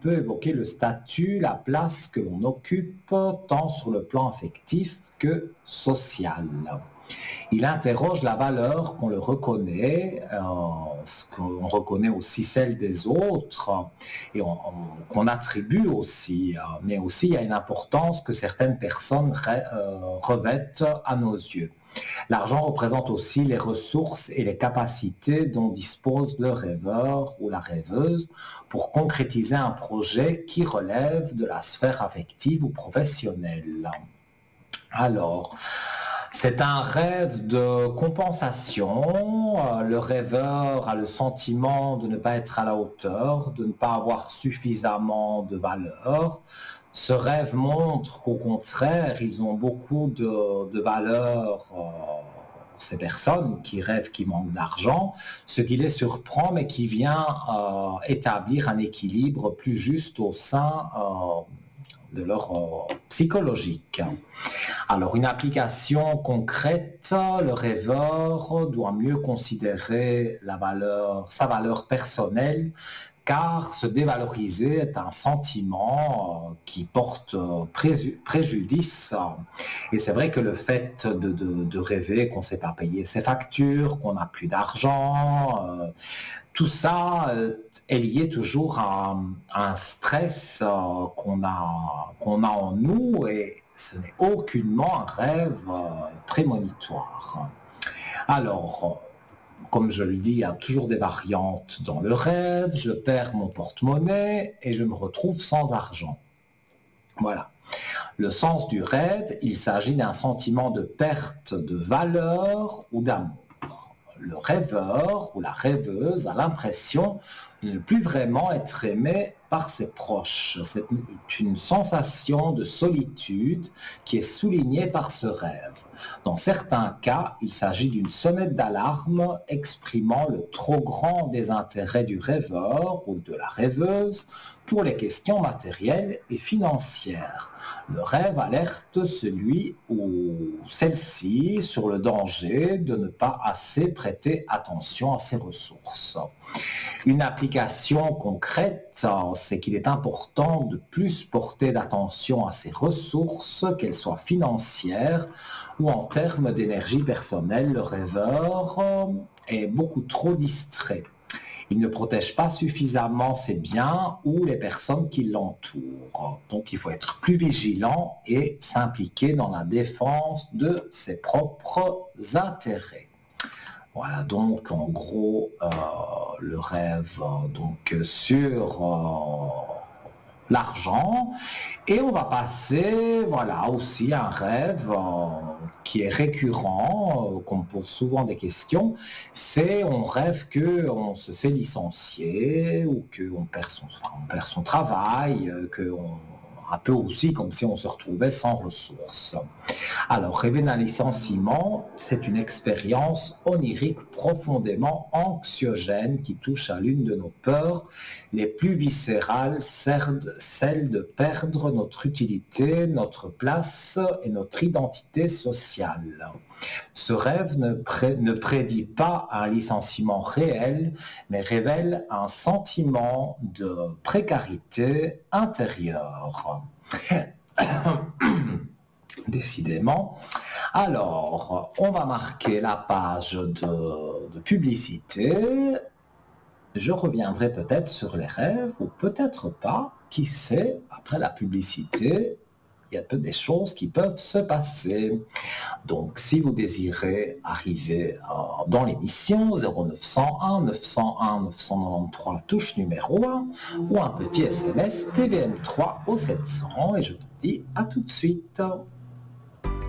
peut évoquer le statut, la place que l'on occupe, tant sur le plan affectif que social. Il interroge la valeur qu'on le reconnaît, qu'on reconnaît aussi celle des autres, et qu'on attribue aussi, mais aussi il y a une importance que certaines personnes revêtent à nos yeux. L'argent représente aussi les ressources et les capacités dont dispose le rêveur ou la rêveuse pour concrétiser un projet qui relève de la sphère affective ou professionnelle. Alors, c'est un rêve de compensation. Le rêveur a le sentiment de ne pas être à la hauteur, de ne pas avoir suffisamment de valeur. Ce rêve montre qu'au contraire, ils ont beaucoup de valeur, ces personnes qui rêvent qui manquent d'argent, ce qui les surprend, mais qui vient établir un équilibre plus juste au sein de leur psychologique. Alors, une application concrète, le rêveur doit mieux considérer sa valeur personnelle, car se dévaloriser est un sentiment qui porte préjudice. Et c'est vrai que le fait de rêver qu'on ne sait pas payer ses factures, qu'on n'a plus d'argent, tout ça est lié toujours à un stress qu'on a en nous, et ce n'est aucunement un rêve prémonitoire. Alors, comme je le dis, il y a toujours des variantes dans le rêve. Je perds mon porte-monnaie et je me retrouve sans argent. Voilà. Le sens du rêve, il s'agit d'un sentiment de perte de valeur ou d'amour. Le rêveur ou la rêveuse a l'impression de ne plus vraiment être aimé par ses proches. C'est une sensation de solitude qui est soulignée par ce rêve. Dans certains cas, il s'agit d'une sonnette d'alarme exprimant le trop grand désintérêt du rêveur ou de la rêveuse pour les questions matérielles et financières. Le rêve alerte celui ou celle-ci sur le danger de ne pas assez prêter attention à ses ressources. Une application concrète, c'est qu'il est important de plus porter d'attention à ses ressources, qu'elles soient financières ou en termes d'énergie personnelle. Le rêveur est beaucoup trop distrait. Il ne protège pas suffisamment ses biens ou les personnes qui l'entourent. Donc il faut être plus vigilant et s'impliquer dans la défense de ses propres intérêts. Voilà, donc en gros, le rêve sur l'argent. Et on va passer, voilà, aussi à un rêve qui est récurrent, qu'on me pose souvent des questions, c'est on rêve qu'on se fait licencier ou qu'on perd son travail, un peu aussi comme si on se retrouvait sans ressources. Alors, rêver d'un licenciement, c'est une expérience onirique profondément anxiogène qui touche à l'une de nos peurs les plus viscérales, celle de perdre notre utilité, notre place et notre identité sociale. Ce rêve ne prédit pas un licenciement réel, mais révèle un sentiment de précarité intérieure. Décidément. Alors, on va marquer la page de publicité. Je reviendrai peut-être sur les rêves, ou peut-être pas. Qui sait, après la publicité, il y a peut-être des choses qui peuvent se passer. Donc, si vous désirez arriver dans l'émission 0901 901 993 touche numéro 1 ou un petit SMS TVM3 au 700, et je vous dis à tout de suite.